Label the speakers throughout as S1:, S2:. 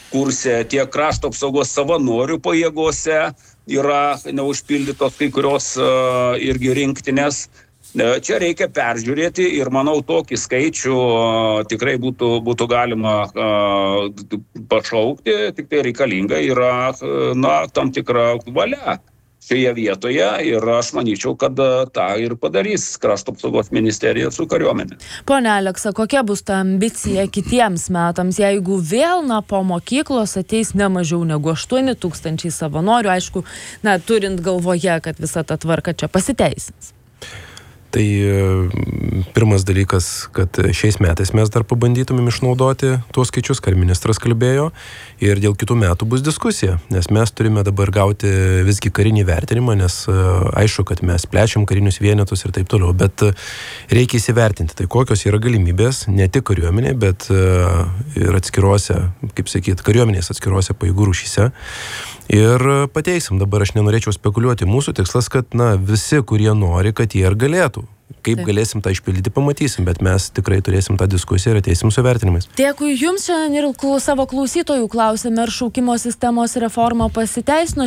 S1: kurse, tiek krašto apsaugos savanorių pajėgose yra neužpildytos kai kurios irgi rinktinės. Čia reikia peržiūrėti ir manau tokį skaičių tikrai būtų galima pašaukti, tik tai reikalinga yra tam tikra valia šioje vietoje ir aš manyčiau, kad tą ir padarys krašto apsaugos ministerija su kariuomenė.
S2: Pone Aleksa, kokia bus ta ambicija kitiems metams, jeigu vėl po mokyklos ateis ne mažiau negu 8,000 savanorių, aišku, turint galvoje, kad visa ta tvarka čia pasiteisins?
S3: Tai pirmas dalykas, kad šiais metais mes dar pabandytumėm išnaudoti tuos skaičius, ką ministras kalbėjo, ir dėl kitų metų bus diskusija, nes mes turime dabar gauti visgi karinį vertinimą, nes aišku, kad mes plečiam karinius vienetus ir taip toliau, bet reikia įsivertinti, tai kokios yra galimybės, ne tik kariuomenė, bet ir atskiruose, kaip sakyt, kariuomenės atskiruose pajėgų rūšyse. Ir pateisim, dabar aš nenorėčiau spekuliuoti, mūsų tikslas, kad visi, kurie nori, kad jie ir galėtų. Kaip galėsim tą išpildyti, pamatysim, bet mes tikrai turėsim tą diskusiją ir ateisim su vertinimais.
S2: Dėkui Jums, šiandien ir savo klausytojų klausėme, ar šaukimo sistemos reforma pasiteisino.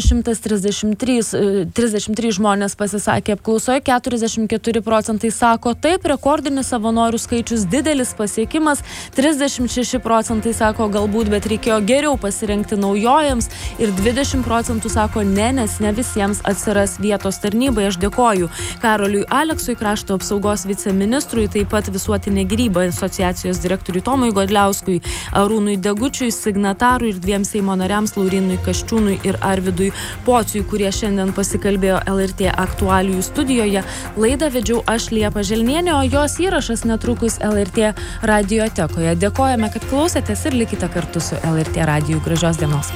S2: 133 žmonės pasisakė apklausoje, 44% sako taip, rekordinis savanorių skaičius, didelis pasiekimas, 36% sako galbūt, bet reikėjo geriau pasirengti naujojams ir 20% sako ne, nes ne visiems atsiras vietos tarnybai. Aš dėkoju Karoliui Aleksui, krašto apsaugos viceministrui, taip pat Visuotinė gynyba asociacijos direktoriui Tomui Godliauskui, Arūnui Degučiui, signatarui ir 2 Seimo nariams Laurynui Kasčiūnui ir Arvydui Pociui, kurie šiandien pasikalbėjo LRT aktualijų studijoje. Laidą vedžiau aš Liepa Želnienė, o jos įrašas netrukus LRT radiotekoje. Dėkojame, kad klausėtės ir likite kartu su LRT radiju. Gražios dienos.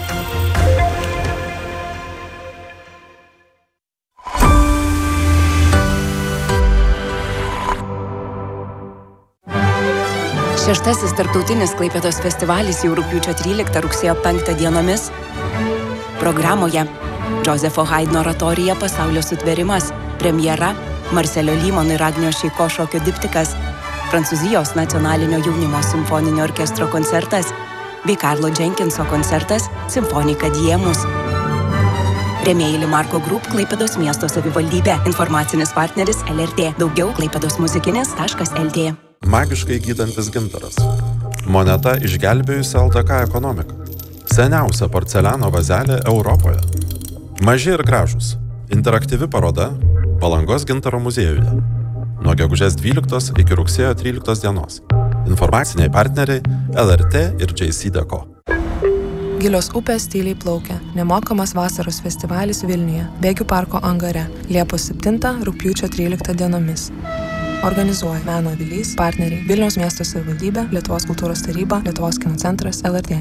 S4: Šeštasis tarptautinis Klaipėdos festivalis jau rugpjūčio 13 rugsėjo 5 dienomis. Programoje Džozefo Haidno oratorija Pasaulio sutvėrimas, premjera Marcelio Lymono ir Agnijos Šeiko šokio diptikas, Prancūzijos nacionalinio jaunimo simfoninio orkestro koncertas bei Karlo Jenkinso koncertas Simfonika Diemus. Rėmėjai Limarko Group, Klaipėdos miesto savivaldybė. Informacinis partneris LRT. Daugiau klaipėdosmuzikinis.lt.
S5: Magiškai gydantis gintaras. Moneta išgelbėjusi LDK ekonomiką. Seniausia porceliano vazelė Europoje. Maži ir gražūs. Interaktyvi paroda Palangos gintaro muziejuje. Nuo gegužės 12 iki rugsėjo 13 dienos. Informaciniai partneriai LRT ir JCDecaux.
S6: Gilios upės tyliai plaukia. Nemokamas vasaros festivalis Vilniuje, Bėgių parko angare, Liepos 7, rugpjūčio 13 dienomis. Organizuoja Meno avilys, partneriai Vilniaus miesto savivaldybė, Lietuvos kultūros taryba, Lietuvos kino centras, LRT.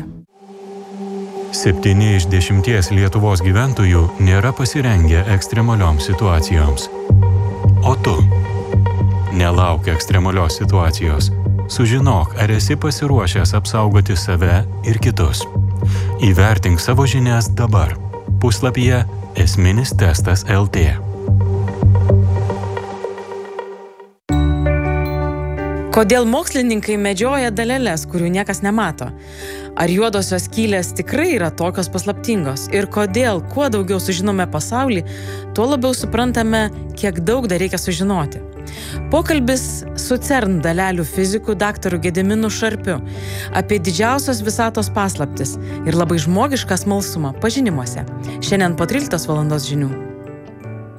S7: 7 iš 10 Lietuvos gyventojų nėra pasirengę ekstremalioms situacijoms. O tu? Nelauk ekstremalios situacijos. Sužinok, ar esi pasiruošęs apsaugoti save ir kitus. Įvertink savo žinias dabar. Puslapyje Esminis testas LT.
S8: Kodėl mokslininkai medžioja daleles, kurių niekas nemato? Ar juodosios skylės tikrai yra tokios paslaptingos? Ir kodėl, kuo daugiau sužinome pasaulį, tuo labiau suprantame, kiek daug dar reikia sužinoti. Pokalbis su CERN dalelių fiziku daktaru Gediminu Šarpiu apie didžiausios visatos paslaptis ir labai žmogišką smalsumą pažinimuose. Šiandien po 13 valandos žinių.